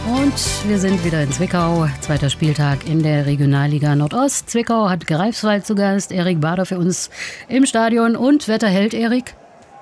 Und wir sind wieder in Zwickau, zweiter Spieltag in der Regionalliga Nordost. Zwickau hat Greifswald zu Gast, Erik Bader für uns im Stadion. Und Wetter hält, Erik?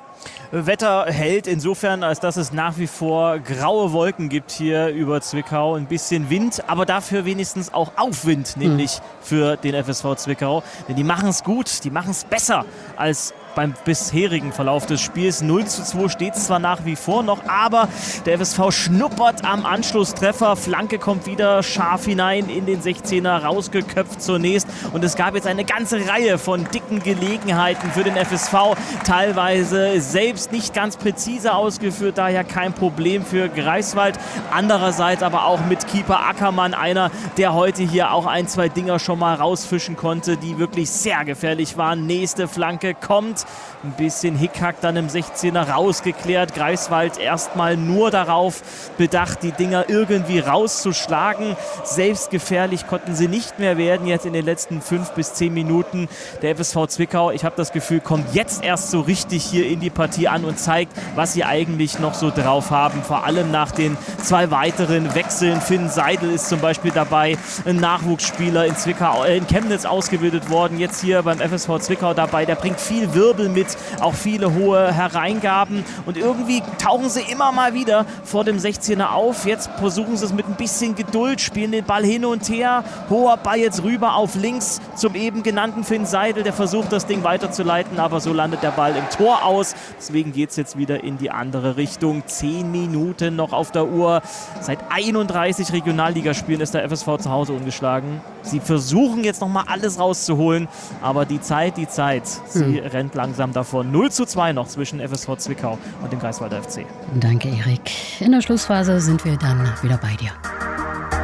Wetter hält insofern, als dass es nach wie vor graue Wolken gibt hier über Zwickau. Ein bisschen Wind, aber dafür wenigstens auch Aufwind, nämlich für den FSV Zwickau. Denn die machen es gut, die machen es besser als beim bisherigen Verlauf des Spiels. 0:2 steht es zwar nach wie vor noch, aber der FSV schnuppert am Anschlusstreffer. Flanke kommt wieder scharf hinein in den 16er, rausgeköpft zunächst. Und es gab jetzt eine ganze Reihe von dicken Gelegenheiten für den FSV. Teilweise selbst nicht ganz präzise ausgeführt, daher kein Problem für Greifswald. Andererseits aber auch mit Keeper Ackermann, einer, der heute hier auch ein, zwei Dinger schon mal rausfischen konnte, die wirklich sehr gefährlich waren. Nächste Flanke kommt. Ein bisschen Hickhack dann im 16er rausgeklärt. Greifswald erstmal nur darauf bedacht, die Dinger irgendwie rauszuschlagen. Selbstgefährlich konnten sie nicht mehr werden jetzt in den letzten 5 bis 10 Minuten. Der FSV Zwickau, ich habe das Gefühl, kommt jetzt erst so richtig hier in die Partie an und zeigt, was sie eigentlich noch so drauf haben. Vor allem nach den 2 weiteren Wechseln. Finn Seidel ist zum Beispiel dabei, ein Nachwuchsspieler in Chemnitz ausgebildet worden. Jetzt hier beim FSV Zwickau dabei. Der bringt viel Wirbel mit, auch viele hohe Hereingaben und irgendwie tauchen sie immer mal wieder vor dem 16er auf. Jetzt versuchen sie es mit ein bisschen Geduld, spielen den Ball hin und her. Hoher Ball jetzt rüber auf links zum eben genannten Finn Seidel, der versucht das Ding weiterzuleiten, aber so landet der Ball im Tor aus. Deswegen geht es jetzt wieder in die andere Richtung. 10 Minuten noch auf der Uhr. Seit 31 Regionalligaspielen ist der FSV zu Hause ungeschlagen. Sie versuchen jetzt nochmal alles rauszuholen, aber die Zeit, sie rennt langsam davon. 0:2 noch zwischen FSV Zwickau und dem Greifswalder FC. Danke, Erik. In der Schlussphase sind wir dann wieder bei dir.